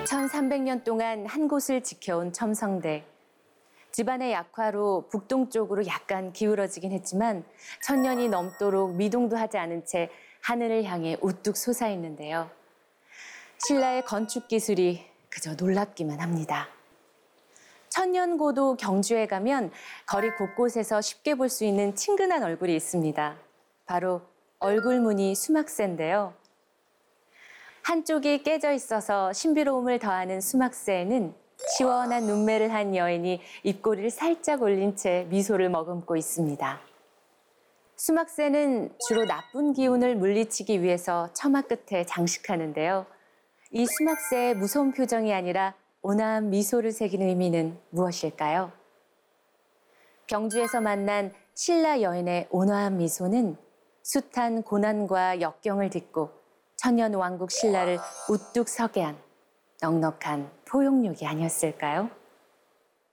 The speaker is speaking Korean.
1300년 동안 한 곳을 지켜온 첨성대. 집안의 약화로 북동쪽으로 약간 기울어지긴 했지만 천년이 넘도록 미동도 하지 않은 채 하늘을 향해 우뚝 솟아있는데요. 신라의 건축 기술이 그저 놀랍기만 합니다. 천년고도 경주에 가면 거리 곳곳에서 쉽게 볼 수 있는 친근한 얼굴이 있습니다. 바로 얼굴무늬 수막새인데요. 한쪽이 깨져 있어서 신비로움을 더하는 수막새에는 시원한 눈매를 한 여인이 입꼬리를 살짝 올린 채 미소를 머금고 있습니다. 수막새는 주로 나쁜 기운을 물리치기 위해서 처마 끝에 장식하는데요. 이 수막새의 무서운 표정이 아니라 온화한 미소를 새긴 의미는 무엇일까요? 경주에서 만난 신라 여인의 온화한 미소는 숱한 고난과 역경을 딛고 천년왕국 신라를 우뚝 서게 한 넉넉한 포용력이 아니었을까요?